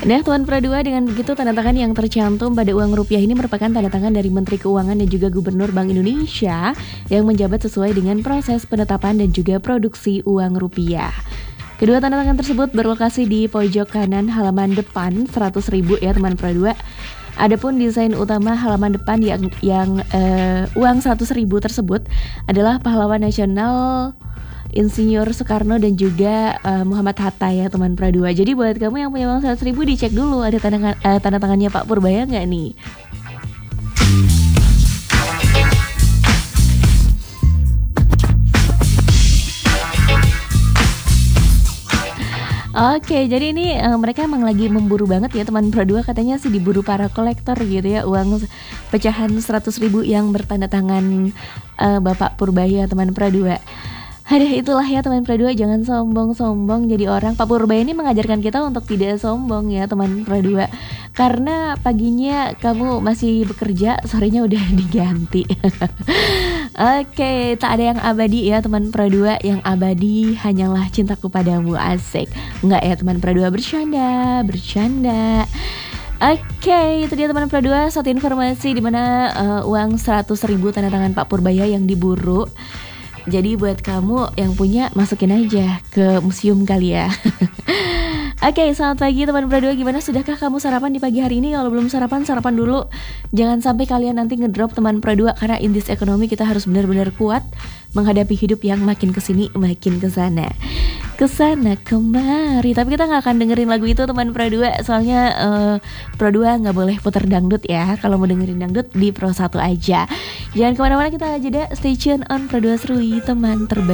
Nah, Tuan Pradua, dengan begitu tanda tangan yang tercantum pada uang rupiah ini merupakan tanda tangan dari Menteri Keuangan dan juga Gubernur Bank Indonesia yang menjabat sesuai dengan proses penetapan dan juga produksi uang rupiah. Kedua tanda tangan tersebut berlokasi di pojok kanan halaman depan 100.000 ya teman Pradua. Adapun desain utama halaman depan yang uang 100.000 tersebut adalah pahlawan nasional Insinyur Soekarno dan juga Muhammad Hatta ya teman Pradua. Jadi buat kamu yang punya uang 100.000 dicek dulu ada tanda tangannya Pak Purbaya nggak nih? Oke, jadi ini mereka emang lagi memburu banget ya teman Pradua, katanya sih diburu para kolektor gitu ya, uang pecahan 100.000 yang bertanda tangan Bapak Purbaya teman Pradua. Aduh, itulah ya teman Pradua, jangan sombong-sombong jadi orang. Pak Purbaya ini mengajarkan kita untuk tidak sombong ya teman Pradua, karena paginya kamu masih bekerja, sorenya udah diganti. Oke, tak ada yang abadi ya teman Pradua, yang abadi hanyalah cintaku padamu, asik. Enggak ya teman Pradua, bercanda. Oke, itu dia teman Pradua, satu informasi di mana uang 100.000 tanda tangan Pak Purbaya yang diburu. Jadi buat kamu yang punya, masukin aja ke museum kali ya. Oke, selamat pagi teman Pradua. Gimana, sudahkah kamu sarapan di pagi hari ini? Kalau belum sarapan dulu. Jangan sampai kalian nanti ngedrop teman Pradua, karena in this economy kita harus benar-benar kuat menghadapi hidup yang makin kesini makin kesana kemari. Tapi kita nggak akan dengerin lagu itu teman Pradua, soalnya Pradua nggak boleh putar dangdut ya. Kalau mau dengerin dangdut di Pro 1 aja. Jangan kemana-mana, kita jeda, stay tune on Pradua Serui, teman terbaik.